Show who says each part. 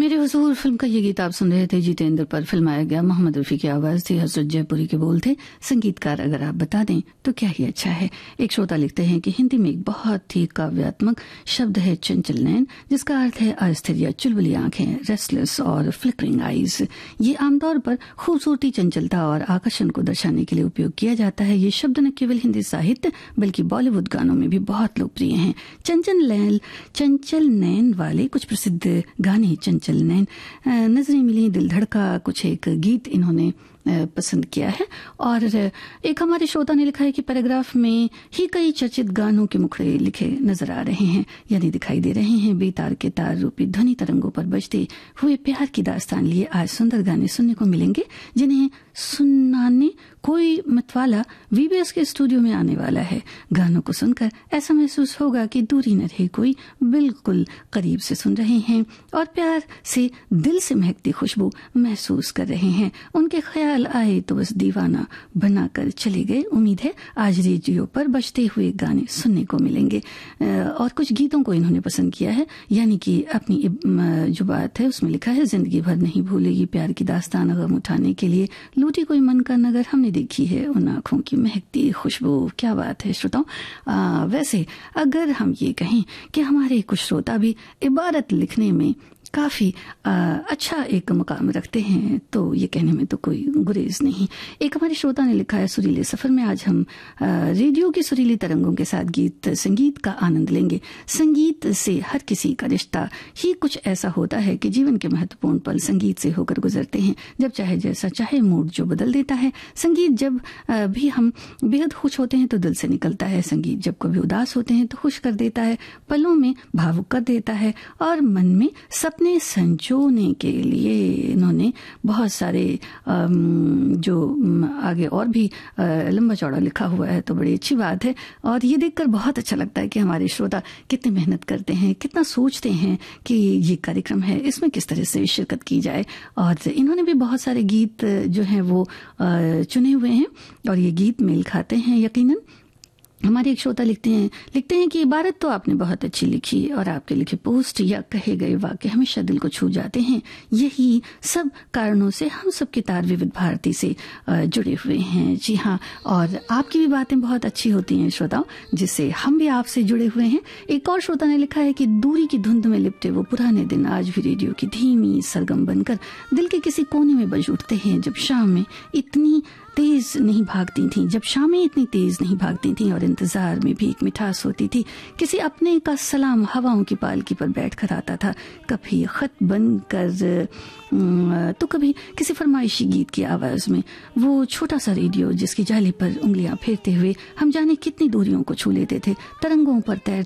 Speaker 1: मेरे हुजूर फिल्म का ये गीत आप सुन रहे थे जितेंद्र पर फिल्माया गया। मोहम्मद रफी की आवाज थी, हजरत जयपुरी के बोल थे। संगीतकार अगर आप बता दें तो क्या ही अच्छा है। एक श्रोता लिखते हैं कि हिंदी में एक बहुत ही काव्यात्मक शब्द है चंचल नैन, जिसका अर्थ है अस्थिर या चुलबुली आंखें, रेस्टलेस और फ्लिकरिंग आईज। ये आमतौर पर खूबसूरती, चंचलता और आकर्षण को दर्शाने के लिए उपयोग किया जाता है। ये शब्द न केवल हिंदी साहित्य बल्कि बॉलीवुड गानों में भी बहुत लोकप्रिय हैं। चंचल नैन वाले कुछ प्रसिद्ध गाने चंचल नैन, नजरें मिली, दिल धड़का, कुछ एक गीत इन्होंने पसंद किया है। और एक हमारे श्रोता ने लिखा है कि पैराग्राफ में ही कई चर्चित गानों के मुखड़े लिखे नजर आ रहे हैं, यानी दिखाई दे रहे हैं। बेतार के तार रूपी ध्वनि तरंगों पर बजते हुए प्यार की दास्तान लिए आज सुंदर गाने सुनने को मिलेंगे, जिन्हें सुनाने कोई मतवाला वीबीएस के स्टूडियो में आने वाला है। गानों को सुनकर ऐसा महसूस होगा कि दूरी न रहे, कोई बिल्कुल करीब से सुन रहे हैं और प्यार से दिल से महकती खुशबू महसूस कर रहे हैं। उनके ख्याल आए तो बस दीवाना बनाकर चले गए। उम्मीद है आज रेडियो पर बजते हुए गाने सुनने को मिलेंगे। और कुछ गीतों को इन्होंने पसंद किया है, यानी कि अपनी जो बात है उसमें लिखा है, जिंदगी भर नहीं भूलेगी प्यार की दास्तान, गम उठाने के लिए लूटी कोई मन का नगर, हमने देखी है उन आंखों की महकती खुशबू। क्या बात है श्रोताओं। वैसे अगर हम ये कहें कि हमारे कुछ श्रोता भी इबारत लिखने में काफी अच्छा एक मकाम रखते हैं, तो ये कहने में तो कोई गुरेज नहीं। एक हमारे श्रोता ने लिखा है, सुरीले सफर में आज हम रेडियो की सुरीली तरंगों के साथ संगीत का आनंद लेंगे। संगीत से हर किसी का रिश्ता ही कुछ ऐसा होता है कि जीवन के महत्वपूर्ण पल संगीत से होकर गुजरते हैं। जब चाहे जैसा चाहे मूड जो बदल देता है। संगीत जब भी हम बेहद खुश होते हैं तो दिल से निकलता है। संगीत जब कभी उदास होते हैं तो खुश कर देता है, पलों में भावुक कर देता है और मन में सपने संजोने के लिए इन्होंने बहुत सारे जो आगे और भी लंबा चौड़ा लिखा हुआ है, तो बड़ी अच्छी बात है। और ये देखकर बहुत अच्छा लगता है कि हमारे श्रोता कितनी मेहनत करते हैं, कितना सोचते हैं कि ये कार्यक्रम है, इसमें किस तरह से शिरकत की जाए। और इन्होंने भी बहुत सारे गीत जो हैं वो चुने हुए हैं और ये गीत मेल खाते हैं यकीनन। हमारे एक श्रोता लिखते हैं कि इबारत तो आपने बहुत अच्छी लिखी और आपके लिखे पोस्ट या कहे गए वाक्य हमेशा दिल को छू जाते हैं। यही सब कारणों से हम सबके तार विविध भारती से जुड़े हुए हैं। जी हाँ, और आपकी भी बातें बहुत अच्छी होती हैं श्रोताओं, जिससे हम भी आपसे जुड़े हुए हैं। एक और श्रोता ने लिखा है कि दूरी की धुंध में लिपटे वो पुराने दिन आज भी रेडियो की धीमी सरगम बनकर दिल के किसी कोने में बज उठते हैं। जब शामें इतनी तेज नहीं भागती थी, जब शामें इतनी तेज नहीं भागती थी और इंतजार में भी एक मिठास होती थी। किसी अपने का सलाम हवाओं की पालकी पर बैठकर आता था, कभी खत बनकर तो कभी किसी फरमाइशी गीत की आवाज में। वो छोटा सा रेडियो जिसकी जाली पर उंगलियां फेरते हुए हम जाने कितनी दूरियों को छू लेते थे। तरंगों पर तैर